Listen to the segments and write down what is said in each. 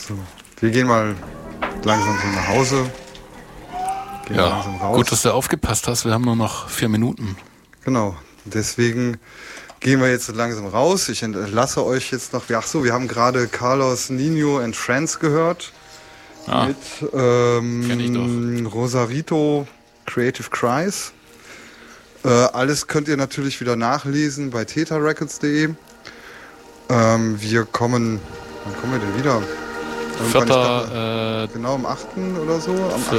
So, wir gehen mal langsam so nach Hause. Gehen langsam raus. Gut, dass du aufgepasst hast. Wir haben nur noch 4 Minuten. Genau, deswegen gehen wir jetzt langsam raus. Ich entlasse euch jetzt noch. Wir haben gerade Carlos Nino and Friends gehört. Mit kenn ich doch. Rosarito Creative Cries. Alles könnt ihr natürlich wieder nachlesen bei tetarecords.de. Wir kommen, wann kommen wir denn wieder? Genau am 8. oder so?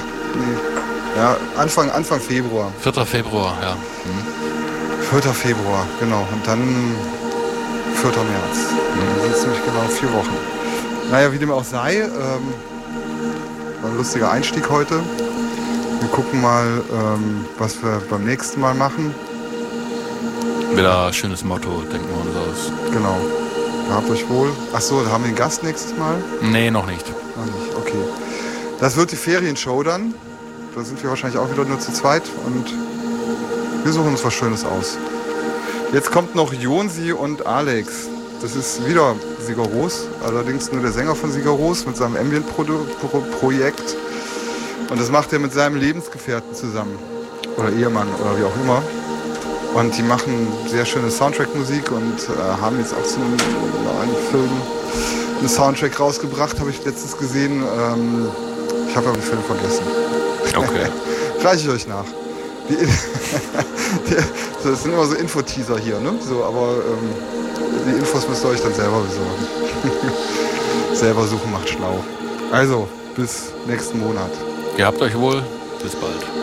Anfang Februar. 4. Februar, ja. 4. Februar, genau. Und dann 4. März. Das sind ziemlich genau 4 Wochen. Naja, wie dem auch sei, war ein lustiger Einstieg heute. Wir gucken mal, was wir beim nächsten Mal machen. Wieder schönes Motto, denken wir uns aus. Genau. Habt euch wohl. Achso, haben wir einen Gast nächstes Mal? Nee, noch nicht. Noch nicht, okay. Das wird die Ferienshow dann. Da sind wir wahrscheinlich auch wieder nur zu zweit und wir suchen uns was Schönes aus. Jetzt kommt noch Jonsi und Alex. Das ist wieder Sigur Rós, allerdings nur der Sänger von Sigur Rós mit seinem Ambient-Projekt. Und das macht er mit seinem Lebensgefährten zusammen. Oder Ehemann oder wie auch immer. Und die machen sehr schöne Soundtrack-Musik und haben jetzt auch zu einem neuen Film einen Soundtrack rausgebracht, habe ich letztens gesehen. Ich habe aber den Film vergessen. Okay. Reiche ich euch nach. Das sind immer so Info-Teaser hier, ne? So, aber die Infos müsst ihr euch dann selber besorgen. Selber suchen macht schlau. Also, bis nächsten Monat. Ihr habt euch wohl. Bis bald.